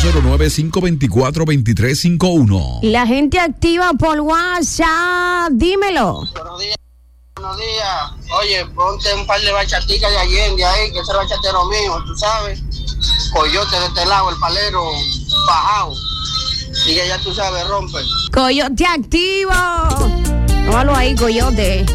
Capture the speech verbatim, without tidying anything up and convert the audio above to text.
cero nueve, cinco dos cuatro, dos tres cinco uno. La gente activa por WhatsApp. Dímelo. Buenos días. Buenos días. Oye, ponte un par de bachaticas de Allende ahí, que es el bachatero mío, tú sabes. Coyote de este lado, el palero bajado. Y que ya tú sabes, rompe. Coyote activo. Tómalo ahí, Coyote.